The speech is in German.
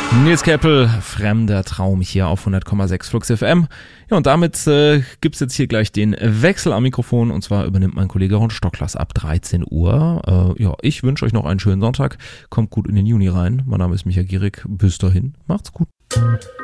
Nils Keppel, Fremder Traum hier auf 100,6 Flux FM. Ja, und damit gibt's jetzt hier gleich den Wechsel am Mikrofon, und zwar übernimmt mein Kollege Ron Stocklas ab 13 Uhr. Ich wünsche euch noch einen schönen Sonntag. Kommt gut in den Juni rein. Mein Name ist Michael Gierig. Bis dahin, macht's gut.